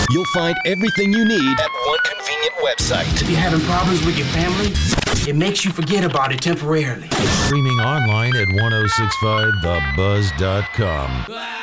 You'll find everything you need at one convenient website. If you're having problems with your family, it makes you forget about it temporarily. Streaming online at 1065thebuzz.com.